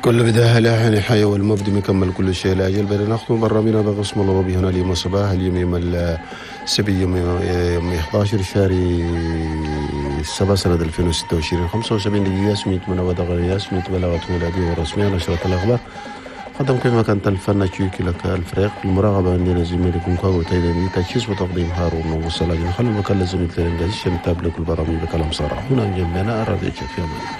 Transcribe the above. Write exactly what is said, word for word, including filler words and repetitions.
كل بداية لها نهاية والمبدأ مكمل كل شيء لا أجل بين نختم برامينا بقسم الله ربي هنا اليوم الصباح اليوم يوم السبت يوم يوم إحدى عشر شهر سبعة سنة ألفين وستة وعشرين خمسة وسبعين دقيقة سميت من وضع غرية سميت بلاغة ميلادية ورسمية نشرة الأخبار قدم كما كانت الفن تشويكي لك الفريق المراقبة عندنا زميلكم كاو تايدني تجهيز وتقديم هارون وصلاة خلوا المكان لازم يتلين جالس نتابع كل برامج بكلام صراحة هنا جنبنا أراضي في أمان.